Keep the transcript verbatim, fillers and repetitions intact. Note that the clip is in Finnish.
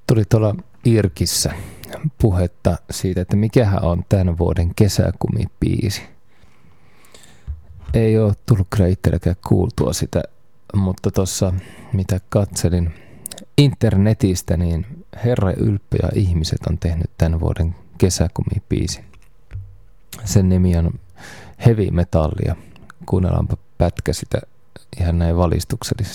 Tuli tuolla Irkissä puhetta siitä, että mikähän on tämän vuoden kesäkumibiisi. Ei ole tullut kyllä itselläkään kuultua sitä, mutta tuossa mitä katselin internetistä, niin Herra ylpeä ihmiset on tehnyt tämän vuoden kesäkumibiisin. Sen nimi on Heavy Metallia. Kuunnellaanpa pätkä sitä ihan näin valistuksellisesti.